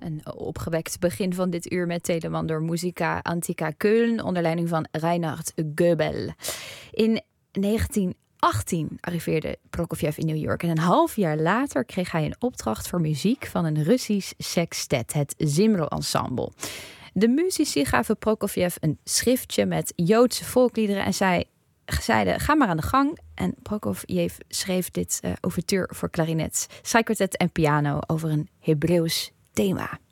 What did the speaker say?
Een opgewekt begin van dit uur met Telemann door Musica Antica Köln onder leiding van Reinhard Goebel. In 1918 arriveerde Prokofjev in New York en een half jaar later kreeg hij een opdracht voor muziek van een Russisch sextet, het Zimro Ensemble. De muzici gaven Prokofjev een schriftje met Joodse volkliederen en zeiden, ga maar aan de gang. En Prokofjev schreef dit ouverture voor klarinet, strijkkwartet en piano over een Hebreeuws thema.